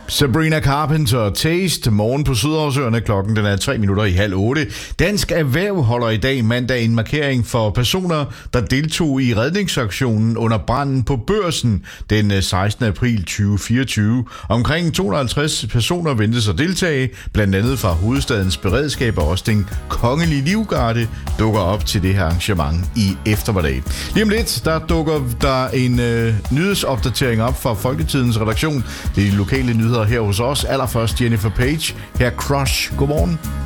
Sabrina Carpenter, Taste, morgen på Sydhavsøerne. Klokken den er 7:03. Dansk Erhverv holder i dag mandag en markering for personer, der deltog i redningsaktionen under branden på Børsen den 16. april 2024. Omkring 250 personer ventes at deltage, blandt andet fra hovedstadens beredskab, og også den kongelige livgarde dukker op til det her arrangement i eftermiddag. Lige om lidt, der dukker der en nyhedsopdatering op fra Folketidens redaktion. Det er de lokale nyheder her hos os. Allerførst Jennifer Page. Her Crush. Godmorgen.